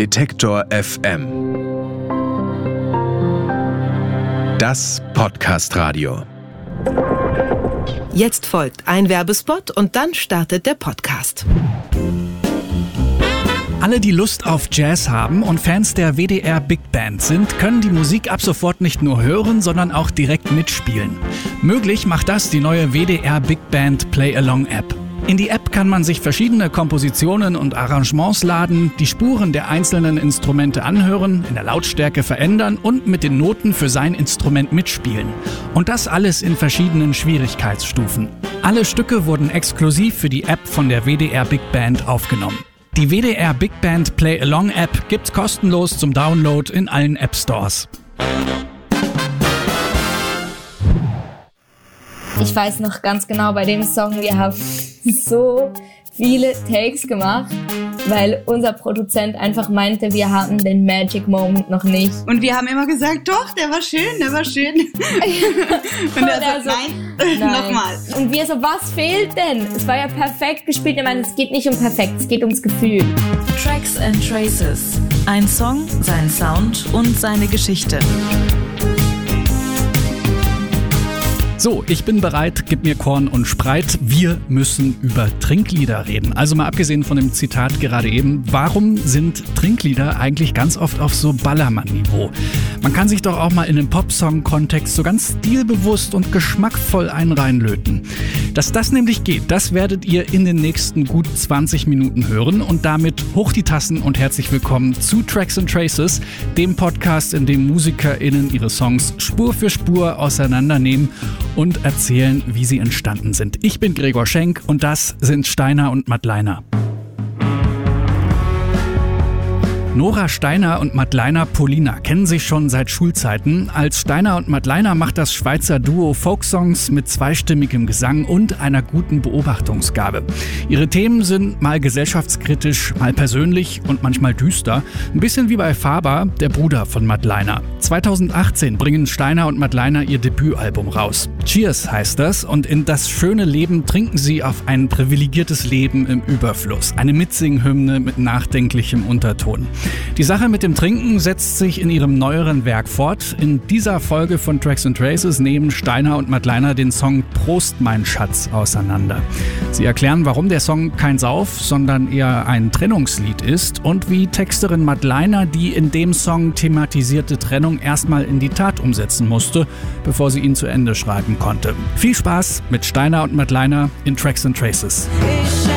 Detektor FM. Das Podcast-Radio. Jetzt folgt ein Werbespot und dann startet der Podcast. Alle, die Lust auf Jazz haben und Fans der WDR Big Band sind, können die Musik ab sofort nicht nur hören, sondern auch direkt mitspielen. Möglich macht das die neue WDR Big Band Play-Along-App. In die App kann man sich verschiedene Kompositionen und Arrangements laden, die Spuren der einzelnen Instrumente anhören, in der Lautstärke verändern und mit den Noten für sein Instrument mitspielen. Und das alles in verschiedenen Schwierigkeitsstufen. Alle Stücke wurden exklusiv für die App von der WDR Big Band aufgenommen. Die WDR Big Band Play-Along App gibt's kostenlos zum Download in allen App Stores. Ich weiß noch ganz genau, bei dem Song, wir haben so viele Takes gemacht, weil unser Produzent einfach meinte, wir haben den Magic Moment noch nicht. Und wir haben immer gesagt, doch, der war schön. Und er so, nein. Nochmal. Und wir so, was fehlt denn? Es war ja perfekt gespielt. Ich meine, es geht nicht um perfekt, es geht ums Gefühl. Tracks and Traces. Ein Song, sein Sound und seine Geschichte. So, ich bin bereit, gib mir Korn und Spreit. Wir müssen über Trinklieder reden. Also mal abgesehen von dem Zitat gerade eben, warum sind Trinklieder eigentlich ganz oft auf so Ballermann-Niveau? Man kann sich doch auch mal in einem Popsong-Kontext so ganz stilbewusst und geschmackvoll einen reinlöten. Dass das nämlich geht, das werdet ihr in den nächsten gut 20 Minuten hören. Und damit hoch die Tassen und herzlich willkommen zu Tracks and Traces, dem Podcast, in dem MusikerInnen ihre Songs Spur für Spur auseinandernehmen und erzählen, wie sie entstanden sind. Ich bin Gregor Schenk und das sind Steiner und Madleiner. Nora Steiner und Madleiner Polina kennen sich schon seit Schulzeiten. Als Steiner und Madleiner macht das Schweizer Duo Folksongs mit zweistimmigem Gesang und einer guten Beobachtungsgabe. Ihre Themen sind mal gesellschaftskritisch, mal persönlich und manchmal düster. Ein bisschen wie bei Faber, der Bruder von Madleiner. 2018 bringen Steiner und Madleiner ihr Debütalbum raus. Cheers heißt das, und in das schöne Leben trinken sie auf ein privilegiertes Leben im Überfluss. Eine Mitsinghymne mit nachdenklichem Unterton. Die Sache mit dem Trinken setzt sich in ihrem neueren Werk fort. In dieser Folge von Tracks and Traces nehmen Steiner und Madleiner den Song Prost, mein Schatz auseinander. Sie erklären, warum der Song kein Sauf, sondern eher ein Trennungslied ist und wie Texterin Madleiner die in dem Song thematisierte Trennung erstmal in die Tat umsetzen musste, bevor sie ihn zu Ende schreiben konnte. Viel Spaß mit Steiner und Madleiner in Tracks and Traces.